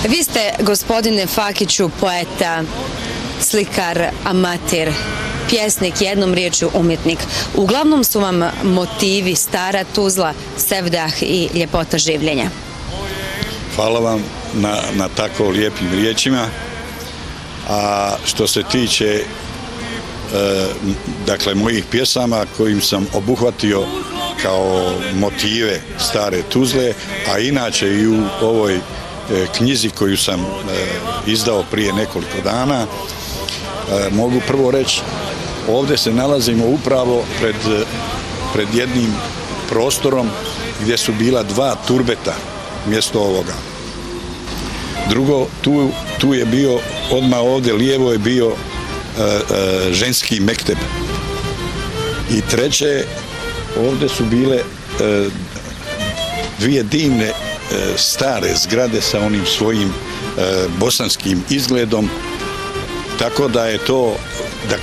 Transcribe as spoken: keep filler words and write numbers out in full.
Vi ste, gospodine Fakiću, poeta, slikar, amater, pjesnik, jednom riječju umjetnik. Uglavnom su vam motivi Stara Tuzla, sevdah i ljepota življenja. Hvala vam na, na tako lijepim riječima. A što se tiče e, dakle mojih pjesama kojim sam obuhvatio kao motive Stare Tuzle, a inače i u ovoj e, knjizi koju sam e, izdao prije nekoliko dana, e, mogu prvo reći, ovdje se nalazimo upravo pred, pred jednim prostorom gdje su bila dva turbeta mjesto ovoga. Drugo, tu, tu je bio, odmah ovdje lijevo je bio e, e, ženski mekteb. I treće, ovdje su bile e, dvije divne e, stare zgrade sa onim svojim e, bosanskim izgledom, tako da je to